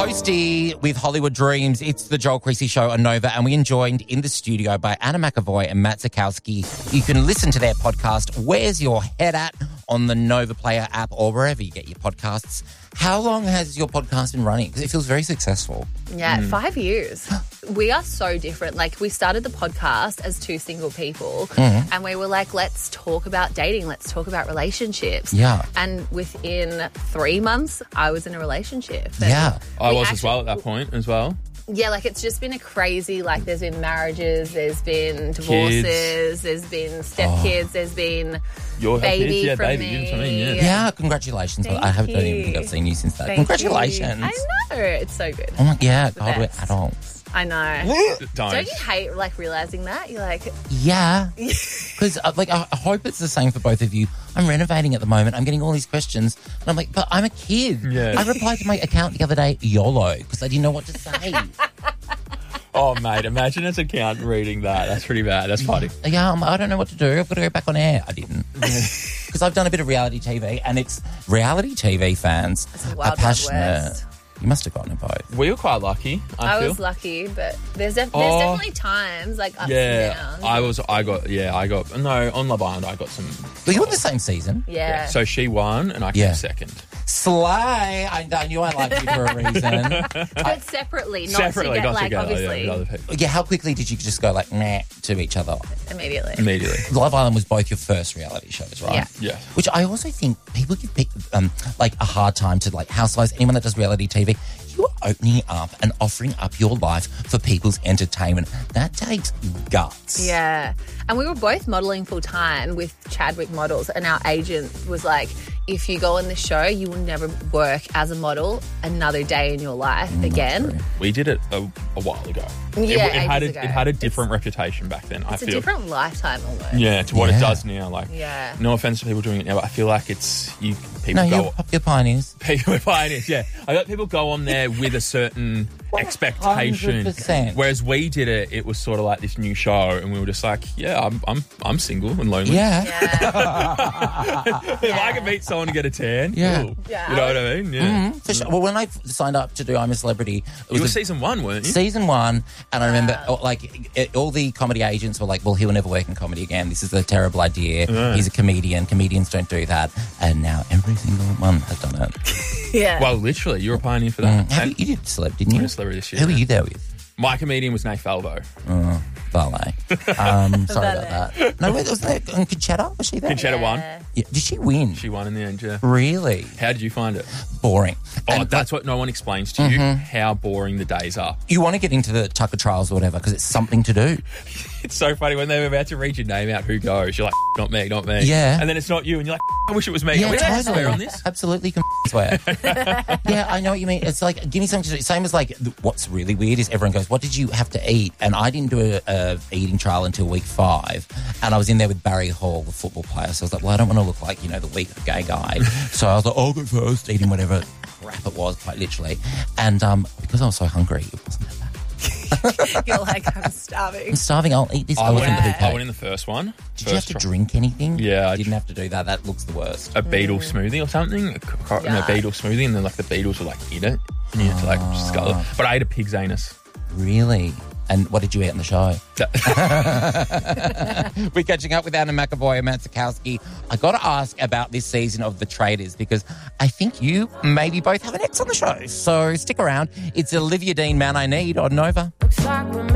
Toasty with Hollywood Dreams. It's the Joel Creasy Show on Nova, and we joined in the studio by Anna McAvoy and Matt Zukowski. You can listen to their podcast, Where's Your Head At, on the Nova Player app or wherever you get your podcasts. How long has your podcast been running? Because it feels very successful. Yeah, 5 years. We are so different. Like, we started the podcast as two single people and we were like, let's talk about dating. Let's talk about relationships. Yeah. And within 3 months, I was in a relationship. And Yeah. I was as well at that point as well. Yeah, like, it's just been a crazy, like, there's been marriages, there's been divorces, there's been stepkids, there's been baby kids, from baby, me. you know what I mean, yeah. Yeah, congratulations. Thank I don't even you. think I've seen you since that. Thank Congratulations. you. I know. It's so good. Oh my, yeah, The God, we're best. adults. I know. Don't. Don't you hate, like, realising that? You're like... Yeah. Because, like, I hope it's the same for both of you. I'm renovating at the moment. I'm getting all these questions. And I'm like, but I'm a kid. Yeah. I replied to my account the other day, YOLO, because I didn't know what to say. Oh, mate, imagine as a account reading that. That's pretty bad. That's funny. Yeah, I don't know what to do. I've got to go back on air. I didn't. Because I've done a bit of reality TV, and it's reality TV fans It's a are wild, wild passionate. west. You must have gotten it both. We were quite lucky, I feel. was lucky, but there's definitely times, like, ups and downs. I got, no, on Love Island, I got some. Well, you were the same season. Yeah. So she won and I came Yeah. second. Slay! I knew I liked you for a reason. But separately, not Separately, to get, not like, together. obviously, Yeah, with other people. Yeah, how quickly did you just go, like, nah, to each other? immediately. Immediately. Love Island was both your first reality shows, right? Yeah. Yeah. Which I also think people give like a hard time to, like, Housewives, anyone that does reality TV. You are opening up and offering up your life for people's entertainment. That takes guts. Yeah. And we were both modelling full time with Chadwick Models, and our agent was like, if you go on the show, you will never work as a model another day in your life again. We did it a while ago. Yeah, it ages had a ago. different reputation back then, I It's feel. a different lifetime almost. Yeah, to what Yeah. it does now. Like, Yeah. no offense to people doing it now, but I feel like it's people No, go. you're pioneers. People are pioneers, yeah. I got people go on there with a certain expectation. 100%. Whereas we did it, it was sort of like this new show, and we were just like, yeah, I'm single and lonely. Yeah. Yeah. If I could meet someone to get a tan, Yeah. cool. Yeah. You know what I mean? Yeah. For sure. Well, when I signed up to do I'm a Celebrity, it You were was season 1, weren't you? season 1, and I remember all the comedy agents were like, well, he'll never work in comedy again. This is a terrible idea. He's a comedian. Comedians don't do that. And now every single one has done it. Yeah. Well, literally, you were a pioneer for that. And You did Celeb, didn't you? I'm a Celebrity this year. Who were you there with? My comedian was Nate Falvo. Valet. Sorry about that. No, wait, wasn't there Conchetta? Was she there? Conchetta won. Yeah. Did she win? She won in the end, yeah. Really? How did you find it? Boring. Oh, And, that's what no one explains to you, how boring the days are. you want to get into the Tucker trials or whatever because it's something to do. It's so funny when they're about to read your name out, who goes? You're like, not me, not me. Yeah. And then it's not you, and you're like, I wish it was me. Are we allowed to swear on this? Absolutely can swear. Yeah, I know what you mean. It's like, give me something to do. Same as like, what's really weird is everyone goes, what did you have to eat? And I didn't do a eating trial until week 5. And I was in there with Barry Hall, the football player. So I was like, well, I don't want to look like, the weak gay guy. So I was like, I'll go first, eating whatever crap it was, quite literally. And because I was so hungry, it wasn't that bad. You're like, I'm starving. I'm starving, I'll eat this I went, elephant hoop I cake. went in the first one. Did you have to drink anything? Yeah, I didn't have to do that. That looks the worst. a beetle smoothie or something. A beetle smoothie, and then like the beetles were like, eat it. And you have to like scull it. But I ate a pig's anus. Really? And what did you eat on the show? We're catching up with Anna McAvoy and Matt Zukowski. I got to ask about this season of The Traitors because I think you maybe both have an ex on the show. So stick around. It's Olivia Dean, Man I Need on Nova. Looks like we're